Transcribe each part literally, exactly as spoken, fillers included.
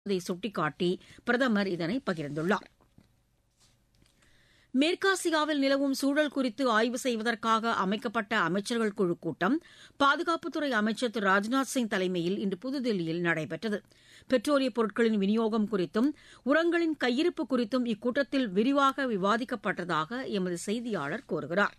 இதை சுட்டிக்காட்டி பிரதமர் இதனை பகிர்ந்துள்ளார். மேற்காசியாவில் நிலவும் சூழல் குறித்து ஆய்வு செய்வதற்காக அமைக்கப்பட்ட அமைச்சர்கள் குழு கூட்டம் பாதுகாப்புத்துறை அமைச்சர் திரு ராஜ்நாத் சிங் தலைமையில் இன்று புதுதில்லியில் நடைபெற்றது. பெட்ரோலியப் பொருட்களின் விநியோகம் குறித்தும் உரங்களின் கையிருப்பு குறித்தும் இக்கூட்டத்தில் விரிவாக விவாதிக்கப்பட்டதாக எமது செய்தியாளர் கூறுகிறார்.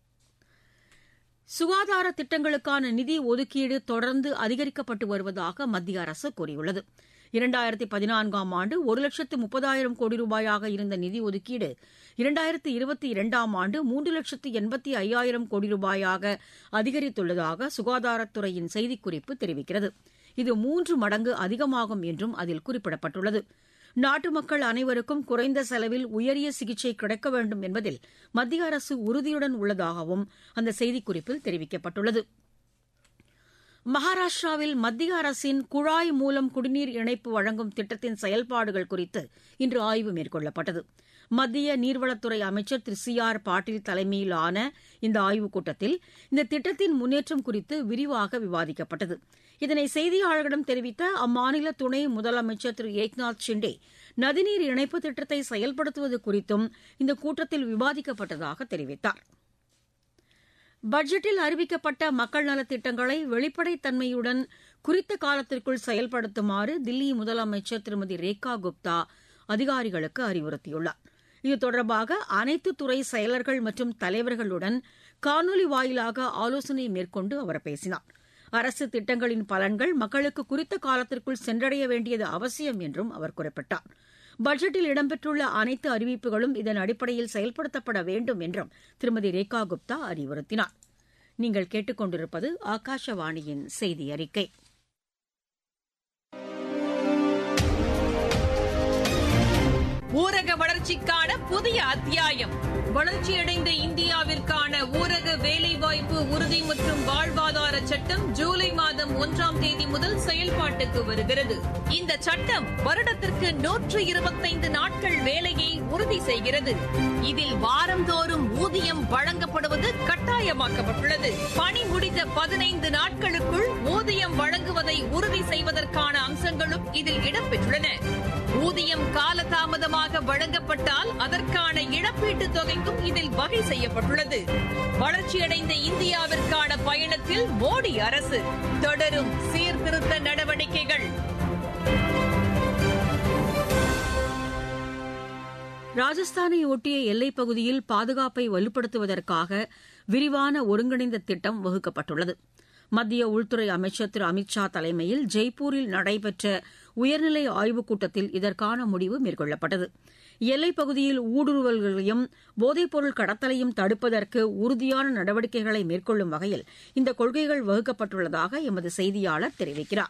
சுகாதார திட்டங்களுக்கான நிதி ஒதுக்கீடு தொடர்ந்து அதிகரிக்கப்பட்டு வருவதாக மத்திய அரசு கூறியுள்ளது. இரண்டாயிரத்து பதினான்காம் ஆண்டு ஒரு லட்சத்து முப்பதாயிரம் கோடி ரூபாயாக இருந்த நிதி ஒதுக்கீடு இரண்டாயிரத்து இருபத்தி இரண்டாம் ஆண்டு மூன்று லட்சத்து எண்பத்தி ஐயாயிரம் கோடி ரூபாயாக அதிகரித்துள்ளதாக சுகாதாரத்துறையின் செய்திக்குறிப்பு தெரிவிக்கிறது. இது மூன்று மடங்கு அதிகமாகும் என்றும் அதில் குறிப்பிடப்பட்டுள்ளது. நாட்டு மக்கள் அனைவருக்கும் குறைந்த செலவில் உயரிய சிகிச்சை கிடைக்க வேண்டும் என்பதில் மத்திய அரசு உறுதியுடன் உள்ளதாகவும் அந்த செய்திக்குறிப்பில் தெரிவிக்கப்பட்டுள்ளது. மகாராஷ்டிராவில் மத்திய அரசின் குழாய் மூலம் குடிநீர் இணைப்பு வழங்கும் திட்டத்தின் செயல்பாடுகள் குறித்து இன்று ஆய்வு மேற்கொள்ளப்பட்டது. மத்திய நீர்வளத்துறை அமைச்சர் திரு சி ஆர் பாட்டீல் தலைமையிலான இந்த ஆய்வுக் கூட்டத்தில் இந்த திட்டத்தின் முன்னேற்றம் குறித்து விரிவாக விவாதிக்கப்பட்டது. இதனை செய்தியாளர்களிடம் தெரிவித்த அம்மாநில துணை முதலமைச்சர் திரு ஏக்நாத் ஷிண்டே நதிநீர் இணைப்பு திட்டத்தை செயல்படுத்துவது குறித்தும் இந்த கூட்டத்தில் விவாதிக்கப்பட்டதாக தெரிவித்தார். பட்ஜெட்டில் அறிவிக்கப்பட்ட மக்கள் நலத் திட்டங்களை வெளிப்படைத்தன்மையுடன் குறித்த காலத்திற்குள் செயல்படுத்துமாறு தில்லி முதலமைச்சர் திருமதி ரேகா குப்தா அதிகாரிகளுக்கு அறிவுறுத்தியுள்ளார். இது தொடர்பாக அனைத்து துறை செயலர்கள் மற்றும் தலைவர்களுடன் காணொலி வாயிலாக ஆலோசனை மேற்கொண்டு அவர் பேசினார். அரசு திட்டங்களின் பலன்கள் மக்களுக்கு குறித்த காலத்திற்குள் சென்றடைய வேண்டியது அவசியம் என்றும் அவர் குறிப்பிட்டார். பட்ஜெட்டில் இடம்பெற்றுள்ள அனைத்து அறிவிப்புகளும் இதன் அடிப்படையில் செயல்படுத்தப்பட வேண்டும் என்றும் திருமதி ரேகா குப்தா அறிவுறுத்தினார். நீங்கள் கேட்டுக்கொண்டிருப்பது ஆகாஷவாணியின் செய்தி அறிக்கை. ஊரக வளர்ச்சிக்கான புதிய அத்தியாயம். வளர்ச்சியடைந்த இந்தியாவிற்கான ஊரக வேலைவாய்ப்பு உறுதி மற்றும் வாழ்வாதார சட்டம் ஜூலை மாதம் ஒன்றாம் தேதி முதல் செயல்பாட்டுக்கு வருகிறது. இந்த சட்டம் வருடத்திற்கு நூற்று இருபத்தைந்து நாட்கள் வேலையை உறுதி செய்கிறது. இதில் வாரந்தோறும் ஊதியம் வழங்கப்படுவது கட்டாயமாக்கப்பட்டுள்ளது. பணி முடிந்த பதினைந்து நாட்களுக்குள் ஊதியம் வழங்குவதை உறுதி செய்வதற்கான அம்சங்களும் இதில் இடம்பெற்றுள்ளன. ஊதியம் காலதாமதமாக வழங்கப்பட்டால் அதற்கான இழப்பீட்டுத் தொகைக்கும் இதில் வகை செய்யப்பட்டுள்ளது. வளர்ச்சியடைந்த இந்தியாவிற்கான பயணத்தில் மோடி அரசு தொடரும் சீர்திருத்த நடவடிக்கைகள். ராஜஸ்தானை ஒட்டிய எல்லைப் பகுதியில் பாதுகாப்பை வலுப்படுத்துவதற்காக விரிவான ஒருங்கிணைந்த திட்டம் வகுக்கப்பட்டுள்ளது. மத்திய உள்துறை அமைச்சர் திரு அமித் ஷா தலைமையில் ஜெய்ப்பூரில் நடைபெற்ற உயர்நிலை ஆய்வுக் கூட்டத்தில் இதற்கான முடிவு மேற்கொள்ளப்பட்டது. எல்லைப் பகுதியில் ஊடுருவல்களையும் போதைப்பொருள் கடத்தலையும் தடுப்பதற்கு உறுதியான நடவடிக்கைகளை மேற்கொள்ளும் வகையில் இந்த கொள்கைகள் வகுக்கப்பட்டுள்ளதாக எமது செய்தியாளர் தெரிவிக்கிறார்.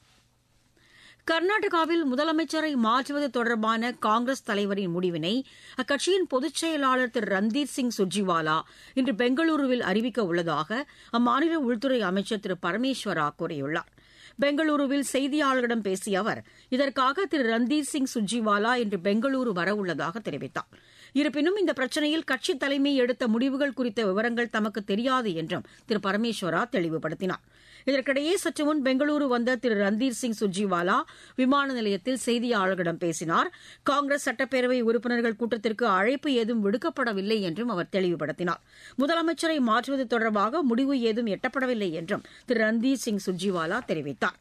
கர்நாடகாவில் முதலமைச்சரை மாற்றுவது தொடர்பான காங்கிரஸ் தலைவரின் முடிவினை அக்கட்சியின் பொதுச் செயலாளர் திரு ரந்தீர் சிங் சுர்ஜிவாலா இன்று பெங்களூருவில் அறிவிக்க உள்ளதாக அம்மாநில உள்துறை அமைச்சர் திரு பரமேஸ்வரா கூறியுள்ளார். பெங்களூருவில் செய்தியாளர்களிடம் பேசிய அவர் இதற்காக திரு ரந்தீர் சிங் சுர்ஜிவாலா இன்று பெங்களூரு வரவுள்ளதாக தெரிவித்தார். இருப்பினும் இந்த பிரச்சினையில் கட்சித் தலைமை எடுத்த முடிவுகள் குறித்த விவரங்கள் தமக்கு தெரியாது என்றும் திரு பரமேஸ்வரா தெளிவுபடுத்தினார். இதற்கிடையே சற்று முன் பெங்களூரு வந்த திரு ரந்தீர் சிங் சுர்ஜிவாலா விமான நிலையத்தில் செய்தியாளர்களிடம் பேசினார். காங்கிரஸ் சட்டப்பேரவை உறுப்பினர்கள் கூட்டத்திற்கு அழைப்பு ஏதும் விடுக்கப்படவில்லை என்றும் அவர் தெளிவுபடுத்தினார். முதலமைச்சரை மாற்றுவது தொடர்பாக முடிவு ஏதும் எட்டப்படவில்லை என்றும் திரு ரந்தீர் சிங் சுர்ஜிவாலா தெரிவித்தார்.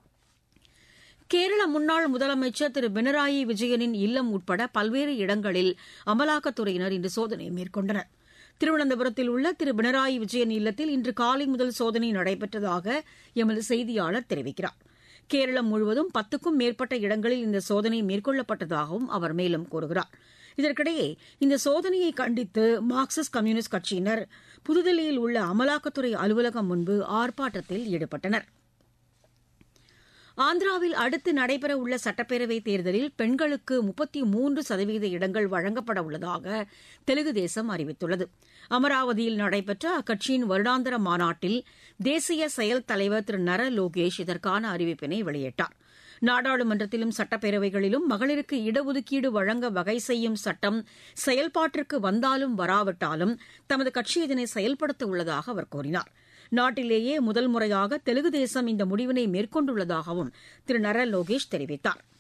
கேரள முன்னாள் முதலமைச்சர் திரு பினராயி விஜயனின் இல்லம் உட்பட பல்வேறு இடங்களில் அமலாக்கத்துறையினர் இன்று சோதனை மேற்கொண்டனர். திருவனந்தபுரத்தில் உள்ள திரு பினராயி விஜயன் இல்லத்தில் இன்று காலை முதல் சோதனை நடைபெற்றதாக எமது செய்தியாளர் தெரிவிக்கிறார். கேரளம் முழுவதும் பத்துக்கும் மேற்பட்ட இடங்களில் இந்த சோதனை மேற்கொள்ளப்பட்டதாகவும் அவர் மேலும் கூறுகிறார். இதற்கிடையே இந்த சோதனையை கண்டித்து மார்க்சிஸ்ட் கம்யூனிஸ்ட் கட்சியினர் புதுதில்லியில் உள்ள அமலாக்கத்துறை அலுவலகம் முன்பு ஆர்ப்பாட்டத்தில் ஈடுபட்டனர். ஆந்திராவில் அடுத்து நடைபெறவுள்ள சட்டப்பேரவைத் தேர்தலில் பெண்களுக்கு முப்பத்தி மூன்று சதவீத இடங்கள் வழங்கப்பட உள்ளதாக தெலுங்கு தேசம் அறிவித்துள்ளது. அமராவதியில் நடைபெற்ற அக்கட்சியின் வருடாந்திர மாநாட்டில் தேசிய செயல் தலைவர் திரு நர லோகேஷ் இதற்கான அறிவிப்பினை வெளியிட்டார். நாடாளுமன்றத்திலும் சட்டப்பேரவைகளிலும் மகளிருக்கு இடஒதுக்கீடு வழங்க வகை செய்யும் சட்டம் செயல்பாட்டிற்கு வந்தாலும் வராவிட்டாலும் தமது கட்சி இதனை செயல்படுத்த உள்ளதாக அவர் கூறினார். நாட்டிலேயே முதல் முறையாக தெலுங்கு தேசம் இந்த முடிவினை மேற்கொண்டுள்ளதாகவும் திரு நர லோகேஷ் தெரிவித்தார்.